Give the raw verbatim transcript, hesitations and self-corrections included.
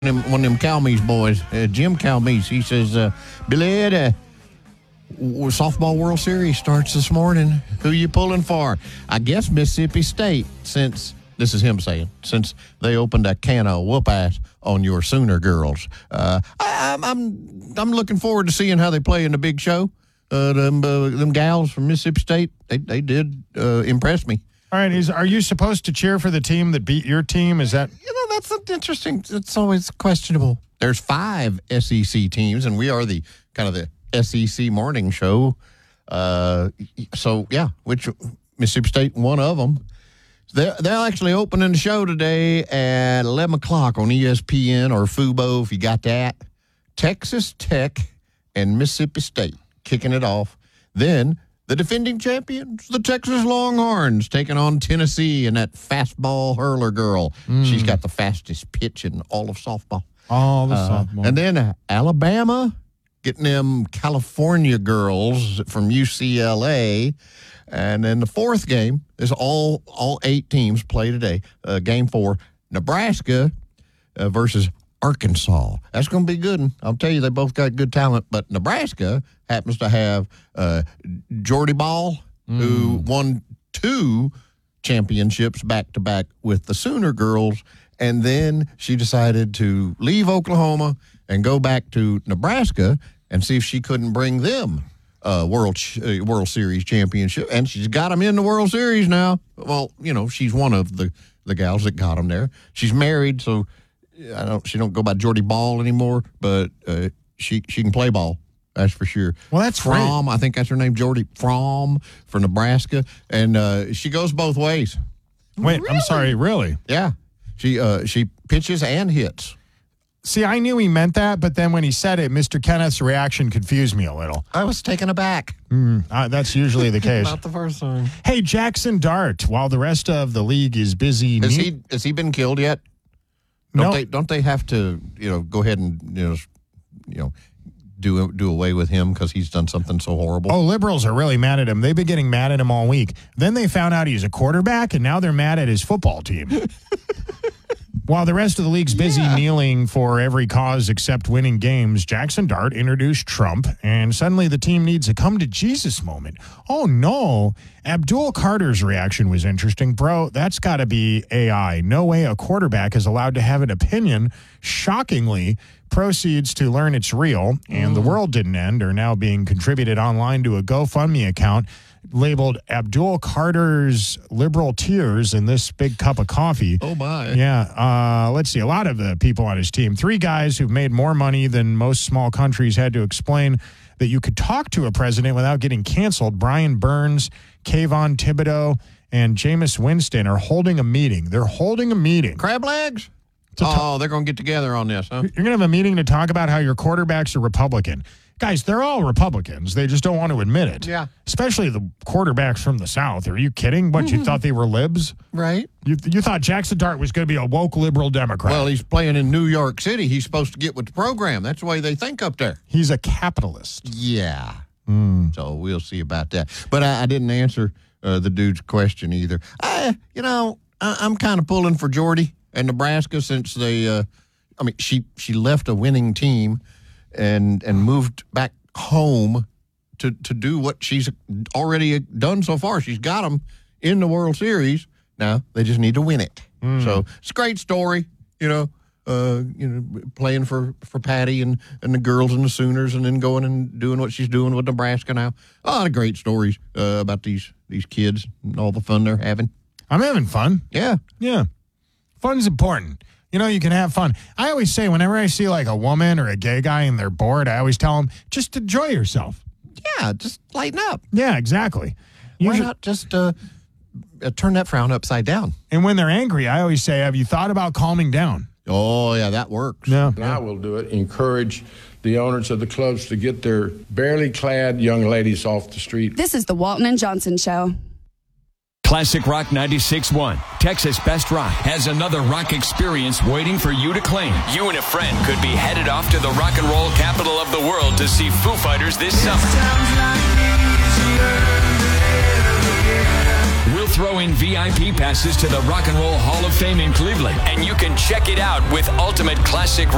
One of them Calmes boys, uh, Jim Calmes, he says, uh, Billy, uh, softball World Series starts this morning. Who you pulling for? I guess Mississippi State, since, this is him saying, since they opened a can of whoop-ass on your Sooner girls. Uh, I, I'm, I'm I'm looking forward to seeing how they play in the big show. Uh, them, uh, them gals from Mississippi State, they, they did uh, impress me. All right, is, are you supposed to cheer for the team that beat your team? Is that... You know, that's interesting. It's always questionable. There's five S E C teams, and we are the kind of the S E C morning show. Uh, so, yeah, which Mississippi State, one of them. They're, they're actually opening the show today at eleven o'clock on E S P N or Fubo, if you got that. Texas Tech and Mississippi State kicking it off. Then the defending champions, the Texas Longhorns, taking on Tennessee and that fastball hurler girl. Mm. She's got the fastest pitch in all of softball. All the uh, softball. And then uh, Alabama getting them California girls from U C L A. And then the fourth game is all all eight teams play today. Uh, game four, Nebraska uh, versus Arkansas. That's going to be good. I'll tell you, they both got good talent, but Nebraska happens to have uh, Jordy Ball, mm. who won two championships back-to-back with the Sooner girls, and then she decided to leave Oklahoma and go back to Nebraska and see if she couldn't bring them uh, World uh, World Series championship, and she's got them in the World Series now. Well, you know, she's one of the, the gals that got them there. She's married, so I don't. She don't go by Jordy Ball anymore, but uh, she she can play ball. That's for sure. Well, that's Fromm. great. I think that's her name, Jordy Fromm for Nebraska, and uh, she goes both ways. Wait, really? I'm sorry, really? Yeah, she uh, she pitches and hits. See, I knew he meant that, but then when he said it, Mister Kenneth's reaction confused me a little. I was taken aback. Mm, uh, that's usually the case. Not the first time. Hey, Jackson Dart, while the rest of the league is busy, has ne- he has he been killed yet? Don't no. they don't they have to, you know, go ahead and, you know, you know, do do away with him because he's done something so horrible? Oh, liberals are really mad at him. They've been getting mad at him all week. Then they found out he's a quarterback, and now they're mad at his football team. While the rest of the league's busy yeah. kneeling for every cause except winning games, Jackson Dart introduced Trump, and suddenly the team needs a come-to-Jesus moment. Oh, no. Abdul Carter's reaction was interesting. Bro, that's got to be A I. No way a quarterback is allowed to have an opinion. Shockingly, proceeds to learn it's real, and mm. the world didn't end are now being contributed online to a GoFundMe account labeled Abdul Carter's Liberal Tears in this big cup of coffee. Oh, my. Yeah. Uh, let's see. A lot of the people on his team, three guys who've made more money than most small countries, had to explain that you could talk to a president without getting canceled. Brian Burns, Kayvon Thibodeau, and Jameis Winston are holding a meeting. They're holding a meeting. Crab legs? Oh, they're going to get together on this, huh? You're going to have a meeting to talk about how your quarterbacks are Republican. Guys, they're all Republicans. They just don't want to admit it. Yeah. Especially the quarterbacks from the South. Are you kidding? What, mm-hmm. you thought they were libs? Right. You you thought Jackson Dart was going to be a woke liberal Democrat. Well, he's playing in New York City. He's supposed to get with the program. That's the way they think up there. He's a capitalist. Yeah. Mm. So we'll see about that. But I, I didn't answer uh, the dude's question either. I, you know, I, I'm kind of pulling for Jordy and Nebraska since they, uh, I mean, she, she left a winning team and and moved back home to to do what she's already done so far. She's got them in the World Series. Now they just need to win it. Mm. So it's a great story, you know. Uh, you know, playing for, for Patty and, and the girls and the Sooners, and then going and doing what she's doing with Nebraska now. A lot of great stories uh, about these these kids and all the fun they're having. I'm having fun. Yeah, yeah. Fun's important. You know, you can have fun. I always say whenever I see like a woman or a gay guy and they're bored, I always tell them, just enjoy yourself. Yeah, just lighten up. Yeah, exactly. Why Usually, not just uh, uh, turn that frown upside down? And when they're angry, I always say, have you thought about calming down? Oh, yeah, that works. Yeah. And I will do it. Encourage the owners of the clubs to get their barely clad young ladies off the street. This is the Walton and Johnson Show. Classic Rock ninety-six point one, Texas Best Rock, has another rock experience waiting for you to claim. You and a friend could be headed off to the rock and roll capital of the world to see Foo Fighters this summer. We'll throw in V I P passes to the Rock and Roll Hall of Fame in Cleveland, and you can check it out with Ultimate Classic